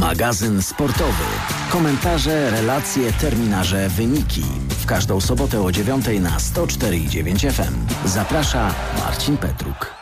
Magazyn sportowy. Komentarze, relacje, terminarze, wyniki. W każdą sobotę o 9:00 na 104,9 FM. Zaprasza Marcin Petruk.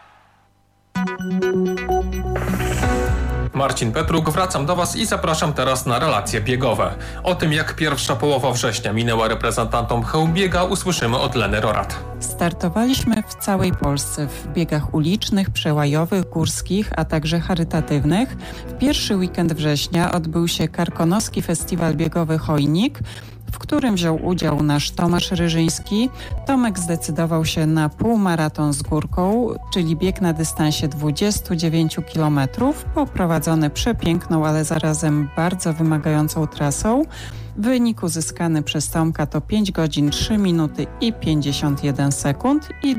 Marcin Petruk, wracam do Was i zapraszam teraz na relacje biegowe. O tym, jak pierwsza połowa września minęła reprezentantom Chełmbiega, usłyszymy od Leny Rorat. Startowaliśmy w całej Polsce w biegach ulicznych, przełajowych, górskich, a także charytatywnych. W pierwszy weekend września odbył się Karkonoski Festiwal Biegowy Chojnik, w którym wziął udział nasz Tomasz Ryżyński. Tomek zdecydował się na półmaraton z górką, czyli bieg na dystansie 29 km, poprowadzony przepiękną, ale zarazem bardzo wymagającą trasą. Wynik uzyskany przez Tomka to 5 godzin 3 minuty i 51 sekund i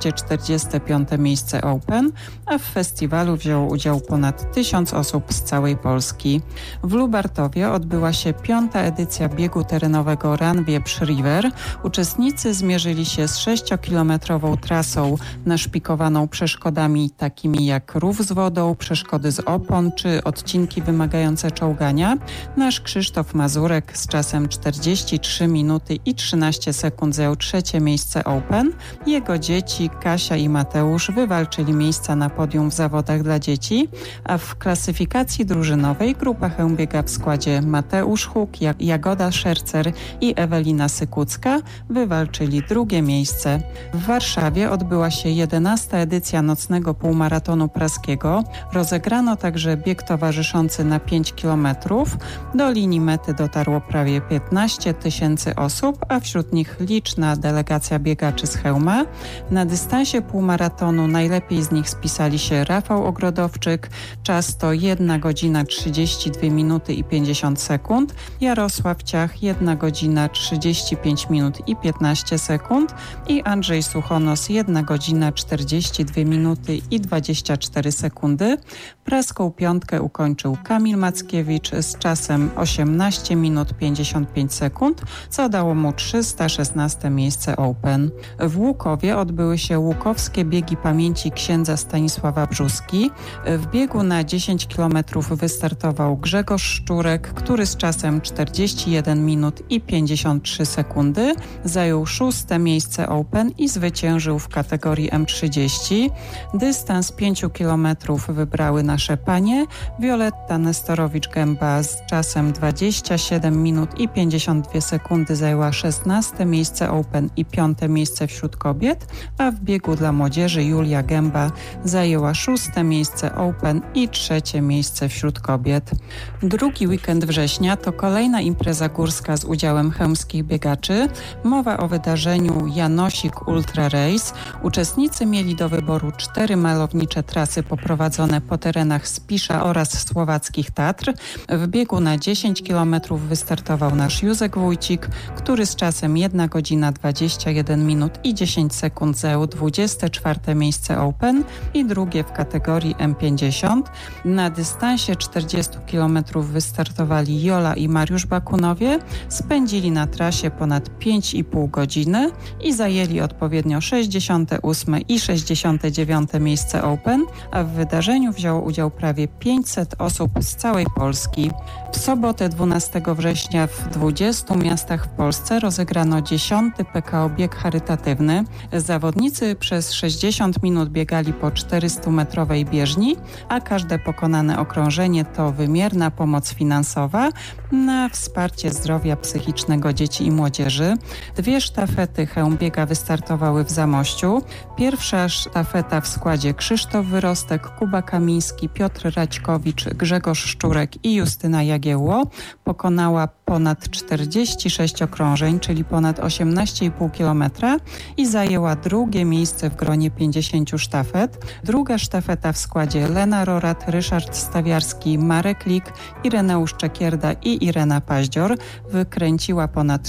245 miejsce Open, a w festiwalu wzięło udział ponad 1000 osób z całej Polski. W Lubartowie odbyła się 5. edycja biegu terenowego Run Wieprz River. Uczestnicy zmierzyli się z 6-kilometrową trasą naszpikowaną przeszkodami takimi jak rów z wodą, przeszkody z opon czy odcinki wymagające czołgania. Nasz Krzysztof Mazurek z czasem 43 minuty i 13 sekund zajął 3. miejsce Open. Jego dzieci Kasia i Mateusz wywalczyli miejsca na podium w zawodach dla dzieci, a w klasyfikacji drużynowej grupa Chełmbiega w składzie Mateusz Huk, Jagoda Szercer i Ewelina Sykucka wywalczyli 2. miejsce. W Warszawie odbyła się 11. edycja nocnego półmaratonu praskiego. Rozegrano także bieg towarzyszący na 5 km. Do linii mety dotarło prawie 15 000 osób, a wśród nich liczna delegacja biegaczy z Chełma. Na dystansie półmaratonu najlepiej z nich spisali się Rafał Ogrodowczyk, czas to 1 godzina 32 minuty i 50 sekund, Jarosław Ciach 1 godzina 35 minut i 15 sekund i Andrzej Suchonos 1 godzina 42 minuty i 24 sekundy. Praską piątkę ukończył Kamil Mackiewicz z czasem 18 minut 55 sekund, co dało mu 316 miejsce Open. W Łukowie odbyły się łukowskie biegi pamięci księdza Stanisława Brzuski. W biegu na 10 km wystartował Grzegorz Szczurek, który z czasem 41 minut i 53 sekundy zajął 6. miejsce Open i zwyciężył w kategorii M30. Dystans 5 km wybrały nasze panie. Wioletta Nestorowicz-Gęba z czasem 27 minut i 52 sekundy zajęła 16. miejsce Open i 5. miejsce wśród kobiet, a w biegu dla młodzieży Julia Gęba zajęła 6. miejsce Open i 3. miejsce wśród kobiet. Drugi weekend września to kolejna impreza górska z udziałem chełmskich biegaczy. Mowa o wydarzeniu Janosik Ultra Race. Uczestnicy mieli do wyboru 4 malownicze trasy poprowadzone po terenach Spisza oraz słowackich Tatr. W biegu na 10 km wystartował nasz Józek Wójcik, który z czasem 1 godzina 21 minut i 10 sekund zajął 24. miejsce Open i 2. w kategorii M50. Na dystansie 40 km wystartowali Jola i Mariusz Bakunowie, spędzili na trasie ponad 5,5 godziny i zajęli odpowiednio 68. i 69. miejsce Open, a w wydarzeniu wzięło udział prawie 500 osób z całej Polski. W sobotę 12 września w 20 miastach w Polsce rozegrano 10. PKO bieg charytatywny. Zawodnicy przez 60 minut biegali po 400-metrowej bieżni, a każde pokonane okrążenie to wymierna pomoc finansowa na wsparcie zdrowia psychicznego dzieci i młodzieży. 2 sztafety Chełmbiega wystartowały w Zamościu. Pierwsza sztafeta w składzie Krzysztof Wyrostek, Kuba Kamiński, Piotr Raćkowicz, Grzegorz Szczurek i Justyna Jagiełło pokonała ponad 46 okrążeń, czyli ponad 18,5 km i zajęła 2. miejsce w gronie 50 sztafet. Druga sztafeta w składzie Lena Rorat, Ryszard Stawiarski, Marek Lik, Ireneusz Czekierda i Irena Paździor wykręciła ponad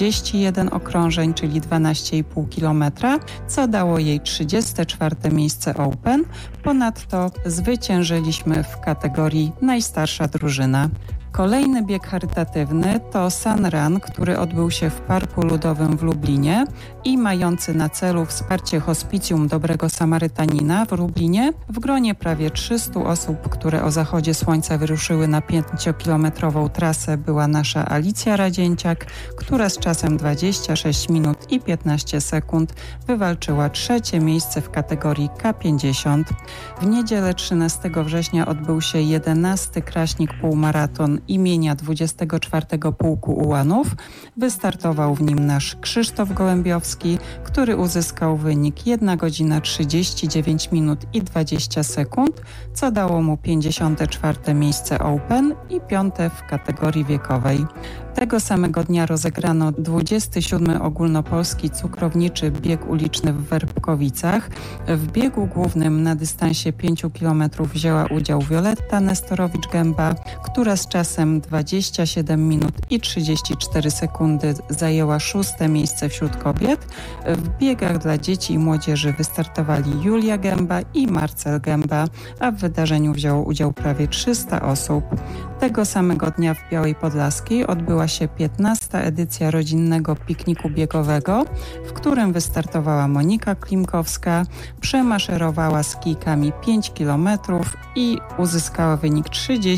31 okrążeń, czyli 12,5 km, co dało jej 34. miejsce Open. Ponadto zwyciężyliśmy w kategorii najstarsza drużyna. Kolejny bieg charytatywny to Sun Run, który odbył się w Parku Ludowym w Lublinie i mający na celu wsparcie Hospicjum Dobrego Samarytanina w Lublinie w gronie prawie 300 osób, które o zachodzie słońca wyruszyły na 5-kilometrową trasę, była nasza Alicja Radzięciak, która z czasem 26 minut i 15 sekund wywalczyła 3. miejsce w kategorii K50. W niedzielę 13 września odbył się 11. Kraśnik Półmaraton imienia 24 Pułku Ułanów. Wystartował w nim nasz Krzysztof Gołębiowski, który uzyskał wynik 1 godzina 39 minut i 20 sekund, co dało mu 54. miejsce Open i 5. w kategorii wiekowej. Tego samego dnia rozegrano 27. ogólnopolski cukrowniczy bieg uliczny w Werbkowicach. W biegu głównym na dystansie 5 km wzięła udział Wioletta Nestorowicz-Gęba, która z czasem 27 minut i 34 sekundy zajęła 6. miejsce wśród kobiet. W biegach dla dzieci i młodzieży wystartowali Julia Gęba i Marcel Gęba, a w wydarzeniu wzięło udział prawie 300 osób. Tego samego dnia w Białej Podlaskiej odbyła się 15. edycja rodzinnego pikniku biegowego, w którym wystartowała Monika Klimkowska, przemaszerowała z kijkami 5 km i uzyskała wynik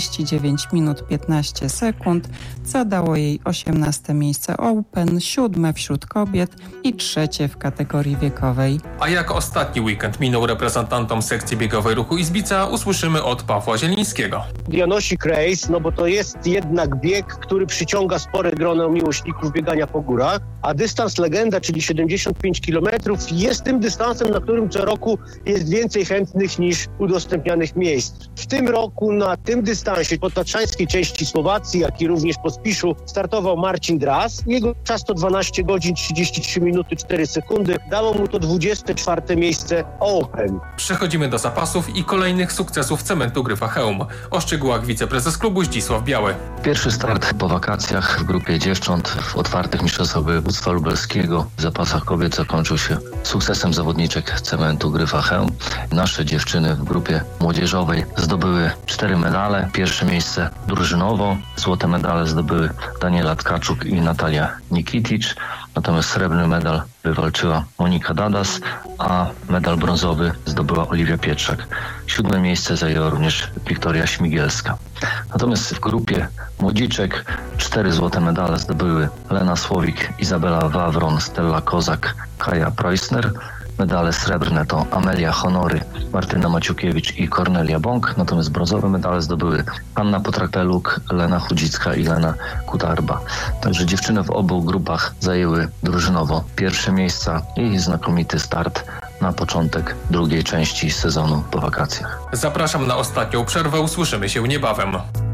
39 minut 15 sekund, co dało jej 18. miejsce Open, 7. wśród kobiet i 3. w kategorii wiekowej. A jak ostatni weekend minął reprezentantom sekcji biegowej Ruchu Izbica, usłyszymy od Pawła Zielińskiego. Dianosik Race, bo to jest jednak bieg, który przyciąga spore grono miłośników biegania po górach, a dystans legenda, czyli 75 km, jest tym dystansem, na którym co roku jest więcej chętnych niż udostępnianych miejsc. W tym roku na tym dystansie po tatrzańskiej części Słowacji, jak i również po Spiszu startował Marcin Dras. Jego czas to 12 godzin 33 minuty 4 sekundy. Dało mu to 24. miejsce Open. Przechodzimy do zapasów i kolejnych sukcesów Cementu Gryfa Chełm. O szczegółach wiceprezes klubu Zdzisław Biały. Pierwszy start po wakacjach w grupie dziewcząt w otwartych mistrzostwach województwa lubelskiego w zapasach kobiet zakończył się sukcesem zawodniczek Cementu Gryfa Chełm. Nasze dziewczyny w grupie młodzieżowej zdobyły 4 medale. Pierwsze miejsce drużynowo. Złote medale zdobyły Daniela Tkaczuk i Natalia Nikitic. Natomiast srebrny medal wywalczyła Monika Dadas, a medal brązowy zdobyła Oliwia Pietrzak. 7. miejsce zajęła również Wiktoria Śmigielska. Natomiast w grupie młodziczek 4 złote medale zdobyły Lena Słowik, Izabela Wawron, Stella Kozak, Kaja Preusner. Medale srebrne to Amelia Honory, Martyna Maciukiewicz i Kornelia Bąk, natomiast brązowe medale zdobyły Anna Potrak-Peluk, Lena Chudzicka i Lena Kutarba. Także dziewczyny w obu grupach zajęły drużynowo pierwsze miejsca i znakomity start na początek drugiej części sezonu po wakacjach. Zapraszam na ostatnią przerwę, usłyszymy się niebawem.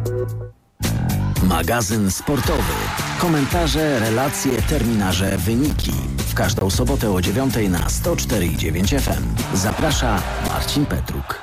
Magazyn sportowy. Komentarze, relacje, terminarze, wyniki. W każdą sobotę o 9 na 104,9 FM. Zaprasza Marcin Petruk.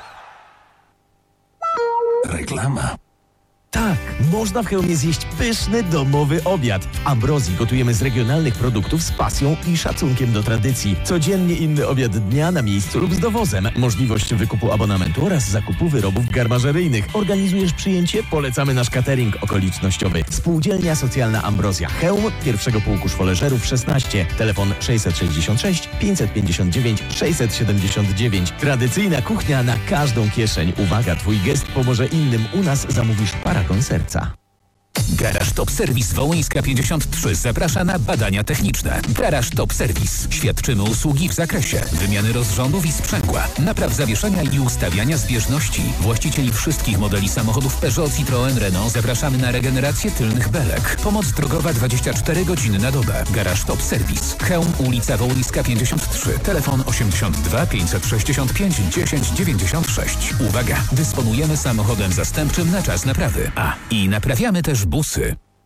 Reklama. Tak, można w Chełmie zjeść pyszny, domowy obiad. W Ambrozji gotujemy z regionalnych produktów z pasją i szacunkiem do tradycji. Codziennie inny obiad dnia na miejscu lub z dowozem. Możliwość wykupu abonamentu oraz zakupu wyrobów garmażeryjnych. Organizujesz przyjęcie? Polecamy nasz catering okolicznościowy. Spółdzielnia Socjalna Ambrozja Chełm, 1. Pułku Szwoleżerów 16. Telefon 666 559 679. Tradycyjna kuchnia na każdą kieszeń. Uwaga, twój gest pomoże innym. U nas zamówisz paragon serca. Garaż Top Service Wołyńska 53 zaprasza na badania techniczne. Garaż Top Service. Świadczymy usługi w zakresie wymiany rozrządów i sprzęgła, napraw zawieszenia i ustawiania zbieżności. Właścicieli wszystkich modeli samochodów Peugeot, Citroën, Renault zapraszamy na regenerację tylnych belek. Pomoc drogowa 24 godziny na dobę. Garaż Top Service. Chełm, ulica Wołyńska 53. Telefon 82 565 10 96. Uwaga! Dysponujemy samochodem zastępczym na czas naprawy. I naprawiamy też busy.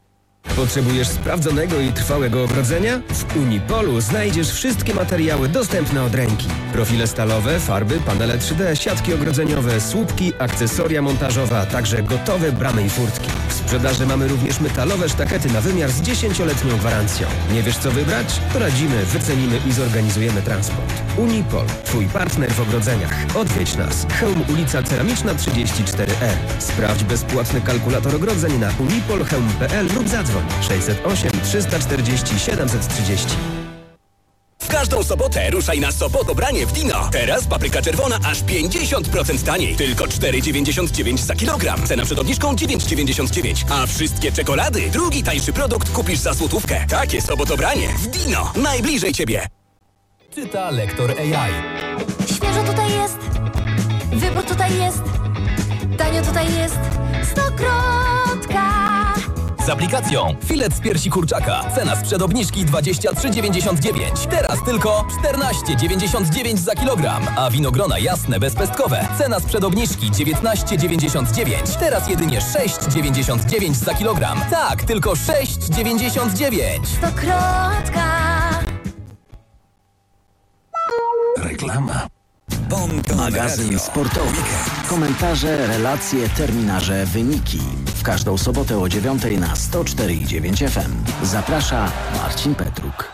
Potrzebujesz sprawdzonego i trwałego ogrodzenia? W Unipolu znajdziesz wszystkie materiały dostępne od ręki. Profile stalowe, farby, panele 3D, siatki ogrodzeniowe, słupki, akcesoria montażowe, a także gotowe bramy i furtki. W sprzedaży mamy również metalowe sztachety na wymiar z 10-letnią gwarancją. Nie wiesz co wybrać? Poradzimy, wycenimy i zorganizujemy transport. Unipol, twój partner w ogrodzeniach. Odwiedź nas. Chełm, ulica Ceramiczna 34E. Sprawdź bezpłatny kalkulator ogrodzeń na unipolchełm.pl lub zadzwoń 608 340 730. W każdą sobotę ruszaj na Sobotobranie w Dino. Teraz papryka czerwona aż 50% taniej. Tylko 4,99 za kilogram. Cena przed obniżką 9,99. A wszystkie czekolady, drugi tańszy produkt kupisz za złotówkę. Takie Sobotobranie w Dino. Najbliżej Ciebie. Czyta lektor AI. Świeżo tutaj jest. Wybór tutaj jest. Tanio tutaj jest. Stokrotka. Z aplikacją filet z piersi kurczaka. Cena sprzed obniżki 23,99. Teraz tylko 14,99 za kilogram. A winogrona jasne bezpestkowe. Cena sprzed obniżki 19,99. Teraz jedynie 6,99 za kilogram. Tak, tylko 6,99. Stokrotka. Reklama. Magazyn sportowy. Komentarze, relacje, terminarze, wyniki. W każdą sobotę o 9 na 104,9 FM. Zaprasza Marcin Petruk.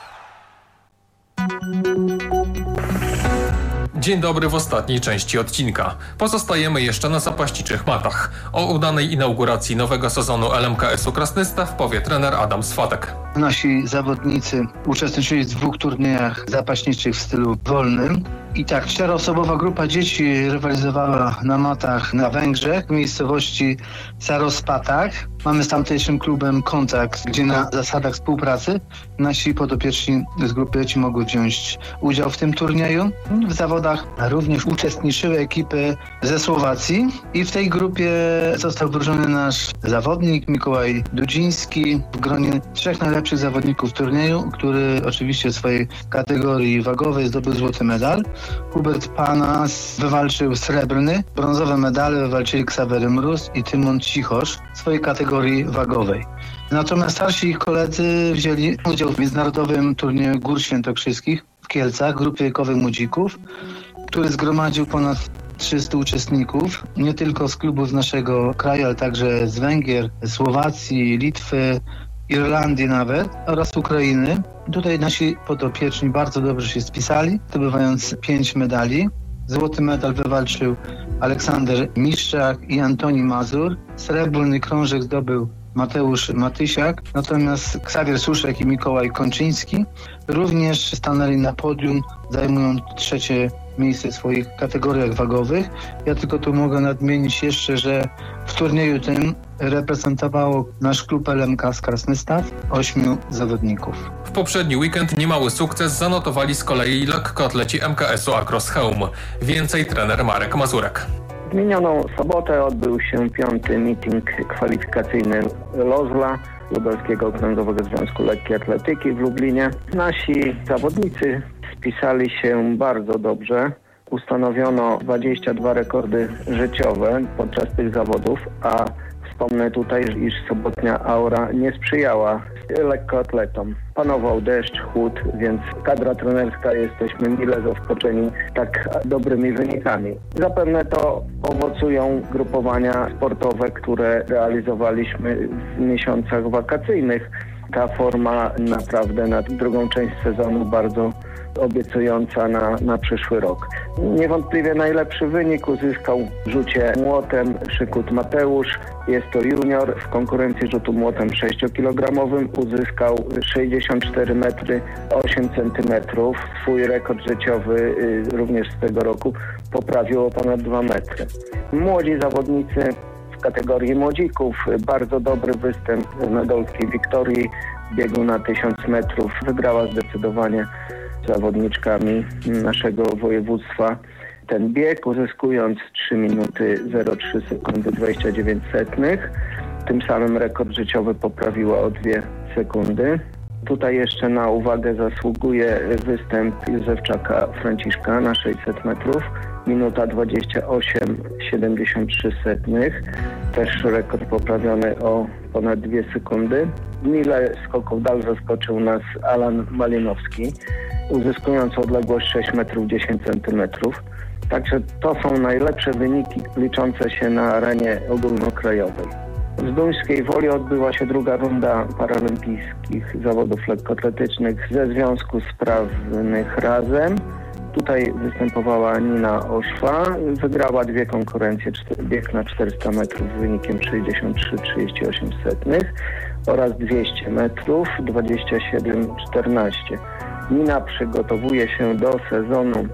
Dzień dobry w ostatniej części odcinka. Pozostajemy jeszcze na zapaściczych matach. O udanej inauguracji nowego sezonu LMKS-u Krasnystaw powie trener Adam Swatek. Nasi zawodnicy uczestniczyli w 2 turniejach zapaśniczych w stylu wolnym. I tak, 4-osobowa grupa dzieci rywalizowała na matach na Węgrzech, w miejscowości Sarospatach. Mamy z tamtejszym klubem kontakt, gdzie na zasadach współpracy nasi podopieczni z grupy dzieci mogły wziąć udział w tym turnieju. W zawodach również uczestniczyły ekipy ze Słowacji i w tej grupie został wyróżniony nasz zawodnik Mikołaj Dudziński w gronie 3 najlepszych zawodników turnieju, który oczywiście w swojej kategorii wagowej zdobył złoty medal. Hubert Panas wywalczył srebrny, brązowe medale wywalczyli Ksawery Mróz i Tymon Cichosz w swojej kategorii wagowej. Natomiast starsi ich koledzy wzięli udział w międzynarodowym turnieju gór świętokrzyskich w Kielcach, grupie wiekowej młodzików, który zgromadził ponad 300 uczestników, nie tylko z klubów z naszego kraju, ale także z Węgier, Słowacji, Litwy, Irlandii nawet oraz Ukrainy. Tutaj nasi podopieczni bardzo dobrze się spisali, zdobywając 5 medali. Złoty medal wywalczył Aleksander Miszczak i Antoni Mazur. Srebrny krążek zdobył Mateusz Matysiak, natomiast Ksawier Suszek i Mikołaj Kończyński również stanęli na podium, zajmują 3. miejsce w swoich kategoriach wagowych. Ja tylko tu mogę nadmienić jeszcze, że w turnieju tym reprezentowało nasz klub LMK z Krasnystaw 8 zawodników. W poprzedni weekend niemały sukces zanotowali z kolei lekkoatleci MKS-u Akros Chełm. Więcej trener Marek Mazurek. W minioną sobotę odbył się 5. meeting kwalifikacyjny LOZLA, Lubelskiego Okręgowego Związku Lekkiej Atletyki w Lublinie. Nasi zawodnicy spisali się bardzo dobrze. Ustanowiono 22 rekordy życiowe podczas tych zawodów, a wspomnę tutaj, iż sobotnia aura nie sprzyjała lekkoatletom. Panował deszcz, chłód, więc kadra trenerska jesteśmy mile zaskoczeni tak dobrymi wynikami. Zapewne to owocują grupowania sportowe, które realizowaliśmy w miesiącach wakacyjnych. Ta forma naprawdę na drugą część sezonu bardzo obiecująca na przyszły rok. Niewątpliwie najlepszy wynik uzyskał w rzucie młotem Szykut Mateusz. Jest to junior. W konkurencji rzutu młotem 6-kilogramowym uzyskał 64 metry 8 centymetrów. Swój rekord życiowy również z tego roku poprawił o ponad 2 metry. Młodzi zawodnicy w kategorii młodzików, bardzo dobry występ na Dolskiej Wiktorii, biegu na 1000 metrów. Wygrała zdecydowanie zawodniczkami naszego województwa ten bieg, uzyskując 3 minuty 03 sekundy 29 setnych. Tym samym rekord życiowy poprawiła o 2 sekundy. Tutaj jeszcze na uwagę zasługuje występ Józefczaka Franciszka na 600 metrów. Minuta 28,73 setnych. Też rekord poprawiony o ponad 2 sekundy. W mile skoku w dal zaskoczył nas Alan Malinowski, uzyskując odległość 6 metrów 10 centymetrów. Także to są najlepsze wyniki liczące się na arenie ogólnokrajowej. W Duńskiej Woli odbyła się druga runda paralimpijskich zawodów lekkoatletycznych ze Związku Sprawnych Razem. Tutaj występowała Nina Ośwa, wygrała 2 konkurencje, bieg na 400 metrów z wynikiem 63,38 oraz 200 metrów 27,14. Nina przygotowuje się do sezonu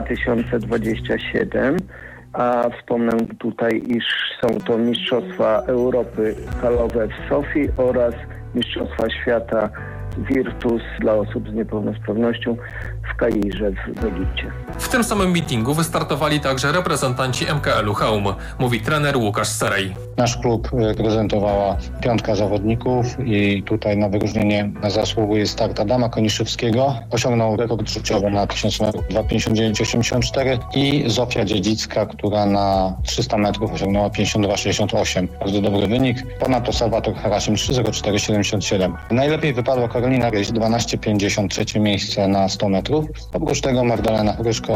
2027, a wspomnę tutaj, iż są to Mistrzostwa Europy halowe w Sofii oraz Mistrzostwa Świata Virtus dla osób z niepełnosprawnością w Kairze w Egipcie. W tym samym meetingu wystartowali także reprezentanci MKL-u Chełm, mówi trener Łukasz Serej. Nasz klub prezentowała 5 zawodników i tutaj na wyróżnienie zasługuje start Adama Koniszewskiego. Osiągnął rekord życiowy na 1000 metrów 2:59,84 i Zofia Dziedzicka, która na 300 metrów osiągnęła 52,68. Bardzo dobry wynik. Ponadto Salwator Harasim 3:04,77. Najlepiej wypadła Karolina Ryś, 12,53 miejsce na 100 metrów. Oprócz tego Magdalena Hryszko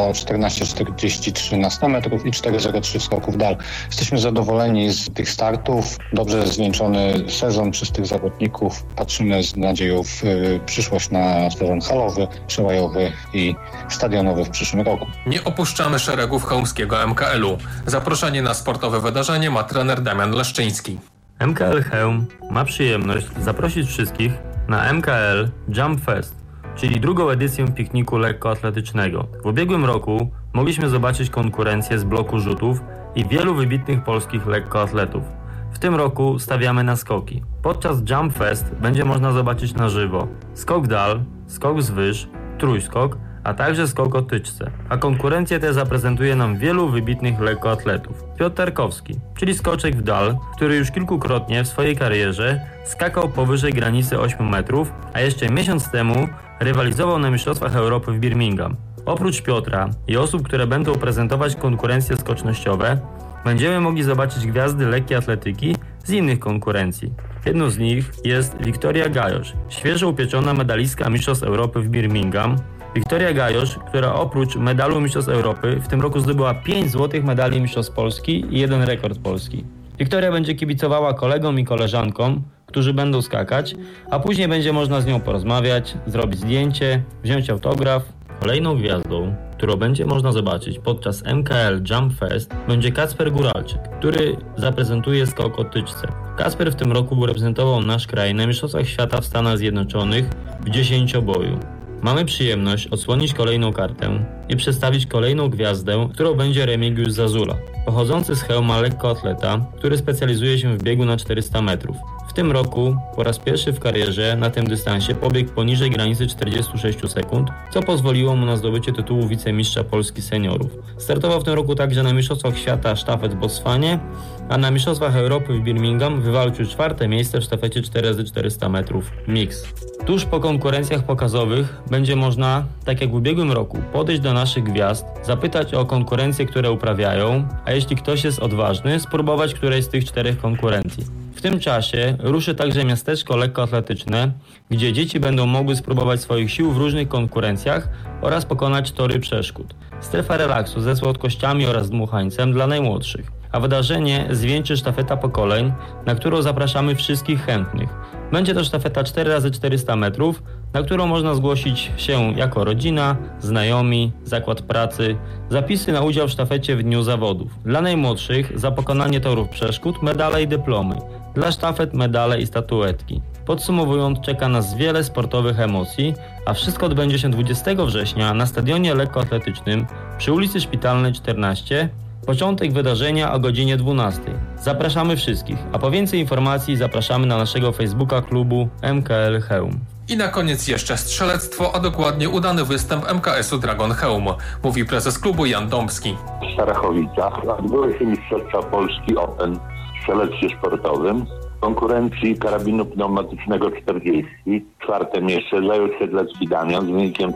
14,43 na 100 metrów i 4,03 skoków dal. Jesteśmy zadowoleni z tych startów. Dobrze zwieńczony sezon przez tych zawodników. Patrzymy z nadzieją w przyszłość na sezon halowy, przełajowy i stadionowy w przyszłym roku. Nie opuszczamy szeregów chełmskiego MKL-u. Zaproszenie na sportowe wydarzenie ma trener Damian Leszczyński. MKL Chełm ma przyjemność zaprosić wszystkich na MKL Jump Fest, czyli drugą edycję pikniku lekkoatletycznego. W ubiegłym roku mogliśmy zobaczyć konkurencję z bloku rzutów i wielu wybitnych polskich lekkoatletów. W tym roku stawiamy na skoki. Podczas Jump Fest będzie można zobaczyć na żywo skok dal, skok wzwyż, trójskok, a także skok o tyczce. A konkurencję tę zaprezentuje nam wielu wybitnych lekkoatletów. Piotr Tarkowski, czyli skoczek w dal, który już kilkukrotnie w swojej karierze skakał powyżej granicy 8 metrów, a jeszcze miesiąc temu rywalizował na Mistrzostwach Europy w Birmingham. Oprócz Piotra i osób, które będą prezentować konkurencje skocznościowe, będziemy mogli zobaczyć gwiazdy lekkiej atletyki z innych konkurencji. Jedną z nich jest Wiktoria Gajosz, świeżo upieczona medalistka Mistrzostw Europy w Birmingham. Wiktoria Gajosz, która oprócz medalu Mistrzostw Europy w tym roku zdobyła 5 złotych medali Mistrzostw Polski i 1 rekord Polski. Wiktoria będzie kibicowała kolegom i koleżankom, którzy będą skakać, a później będzie można z nią porozmawiać, zrobić zdjęcie, wziąć autograf. Kolejną gwiazdą, którą będzie można zobaczyć podczas MKL Jump Fest, będzie Kacper Góralczyk, który zaprezentuje skok o tyczce. Kacper w tym roku reprezentował nasz kraj na Mistrzostwach Świata w Stanach Zjednoczonych w 10-boju. Mamy przyjemność odsłonić kolejną kartę i przedstawić kolejną gwiazdę, którą będzie Remigiusz Zazula, pochodzący z Chełma lekkoatleta, który specjalizuje się w biegu na 400 metrów. W tym roku po raz pierwszy w karierze na tym dystansie pobiegł poniżej granicy 46 sekund, co pozwoliło mu na zdobycie tytułu wicemistrza Polski seniorów. Startował w tym roku także na Mistrzostwach Świata sztafet w Botswanie, a na Mistrzostwach Europy w Birmingham wywalczył 4. miejsce w sztafecie 4x400 metrów mix. Tuż po konkurencjach pokazowych będzie można, tak jak w ubiegłym roku, podejść do naszych gwiazd, zapytać o konkurencje, które uprawiają, a jeśli ktoś jest odważny, spróbować którejś z tych 4 konkurencji. W tym czasie ruszy także miasteczko lekkoatletyczne, gdzie dzieci będą mogły spróbować swoich sił w różnych konkurencjach oraz pokonać tory przeszkód. Strefa relaksu ze słodkościami oraz dmuchańcem dla najmłodszych. A wydarzenie zwieńczy sztafeta pokoleń, na którą zapraszamy wszystkich chętnych. Będzie to sztafeta 4x400 metrów, na którą można zgłosić się jako rodzina, znajomi, zakład pracy, zapisy na udział w sztafecie w dniu zawodów. Dla najmłodszych za pokonanie torów przeszkód medale i dyplomy, dla sztafet medale i statuetki. Podsumowując, czeka nas wiele sportowych emocji, a wszystko odbędzie się 20 września na stadionie lekkoatletycznym przy ulicy Szpitalnej 14. Początek wydarzenia o godzinie 12. Zapraszamy wszystkich, a po więcej informacji zapraszamy na naszego Facebooka klubu MKL Chełm. I na koniec jeszcze strzelectwo, a dokładnie udany występ MKS-u Dragon Chełm, mówi prezes klubu Jan Dąbski. W Starachowicach odbyły się Mistrzostwa Polski Open w strzelectwie sportowym. W konkurencji karabinu pneumatycznego 40 4. miejsce zajął Siedlecki Damian z wynikiem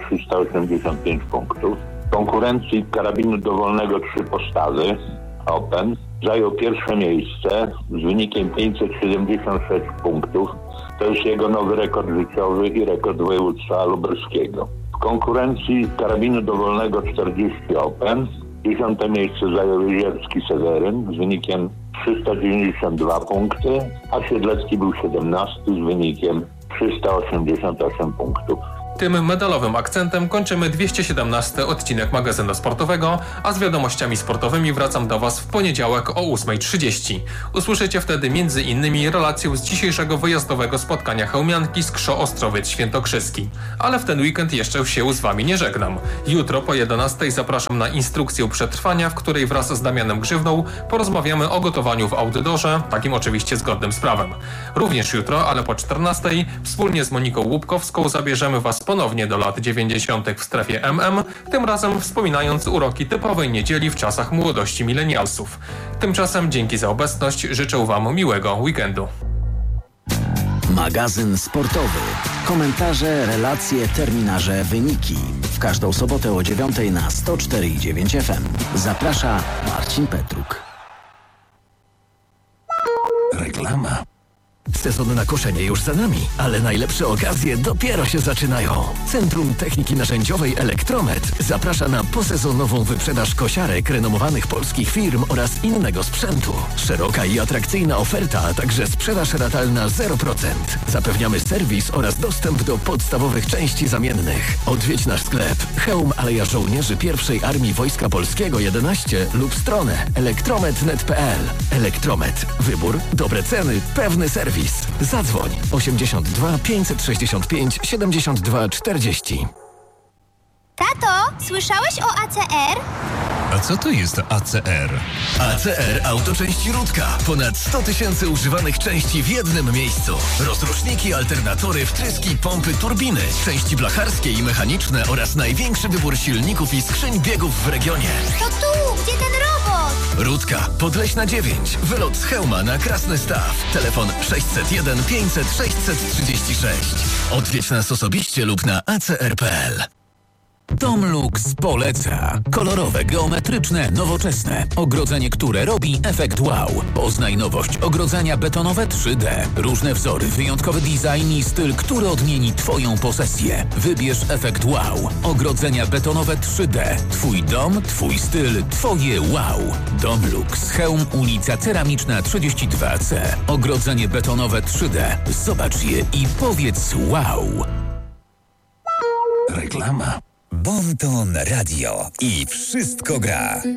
385 punktów. W konkurencji karabinu dowolnego 3 postawy Open zajął pierwsze miejsce z wynikiem 576 punktów. To jest jego nowy rekord życiowy i rekord województwa lubelskiego. W konkurencji karabinu dowolnego 40 Open 10. miejsce zajął Jezierski Seweryn z wynikiem 392 punkty, a Siedlecki był 17 z wynikiem 388 punktów. Tym medalowym akcentem kończymy 217 odcinek magazynu sportowego, a z wiadomościami sportowymi wracam do Was w poniedziałek o 8:30. Usłyszycie wtedy m.in. relację z dzisiejszego wyjazdowego spotkania chełmianki z Krzoo-Ostrowiec Świętokrzyski. Ale w ten weekend jeszcze się z Wami nie żegnam. Jutro po 11:00 zapraszam na instrukcję przetrwania, w której wraz z Damianem Grzywną porozmawiamy o gotowaniu w outdoorze, takim oczywiście zgodnym z prawem. Również jutro, ale po 14:00 wspólnie z Moniką Łupkowską zabierzemy Was ponownie do lat 90. w strefie MM, tym razem wspominając uroki typowej niedzieli w czasach młodości milenialsów. Tymczasem dzięki za obecność, życzę Wam miłego weekendu. Magazyn sportowy. Komentarze, relacje, terminarze, wyniki. W każdą sobotę o 9:00 na 104,9 FM. Zaprasza Marcin Petruk. Reklama. Sezon na koszenie już za nami, ale najlepsze okazje dopiero się zaczynają. Centrum Techniki Narzędziowej Elektromet zaprasza na posezonową wyprzedaż kosiarek renomowanych polskich firm oraz innego sprzętu. Szeroka i atrakcyjna oferta, a także sprzedaż ratalna 0%. Zapewniamy serwis oraz dostęp do podstawowych części zamiennych. Odwiedź nasz sklep Chełm Aleja Żołnierzy I Armii Wojska Polskiego 11 lub stronę elektromet.net.pl. Elektromet. Wybór, dobre ceny, pewny serwis. Zadzwoń 82 565 72 40. Tato, słyszałeś o ACR? A co to jest ACR? ACR Autoczęści Rudka. Ponad 100 000 używanych części w jednym miejscu. Rozruszniki, alternatory, wtryski, pompy, turbiny, części blacharskie i mechaniczne oraz największy wybór silników i skrzyń biegów w regionie. To tu, gdzie ten robot? Rudka, Podleśna 9. Wylot z Chełma na Krasny Staw. Telefon 601 500 636. Odwiedź nas osobiście lub na acr.pl. Domlux poleca. Kolorowe, geometryczne, nowoczesne. Ogrodzenie, które robi efekt wow. Poznaj nowość ogrodzenia betonowe 3D. Różne wzory, wyjątkowy design i styl, który odmieni Twoją posesję. Wybierz efekt wow. Ogrodzenia betonowe 3D. Twój dom, Twój styl, Twoje wow. Domlux. Chełm, ulica Ceramiczna 32C. Ogrodzenie betonowe 3D. Zobacz je i powiedz wow. Reklama. Bonton Radio i wszystko gra.